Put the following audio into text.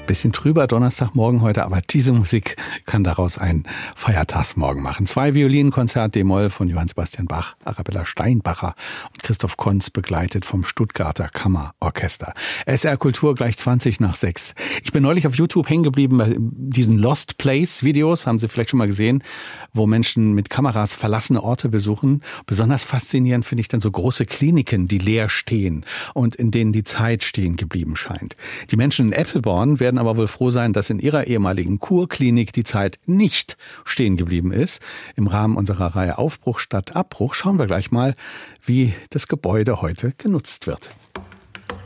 Bisschen trüber Donnerstagmorgen heute, aber diese Musik kann daraus einen Feiertagsmorgen machen. 2 Violinkonzert D-Moll von Johann Sebastian Bach, Arabella Steinbacher und Christoph Konz, begleitet vom Stuttgarter Kammerorchester. SR Kultur gleich 20:06. Ich bin neulich auf YouTube hängen geblieben bei diesen Lost Place Videos, haben Sie vielleicht schon mal gesehen, wo Menschen mit Kameras verlassene Orte besuchen. Besonders faszinierend finde ich dann so große Kliniken, die leer stehen und in denen die Zeit stehen geblieben scheint. Die Menschen in Eppelborn werden aber wohl froh sein, dass in ihrer ehemaligen Kurklinik die Zeit nicht stehen geblieben ist. Im Rahmen unserer Reihe Aufbruch statt Abbruch schauen wir gleich mal, wie das Gebäude heute genutzt wird.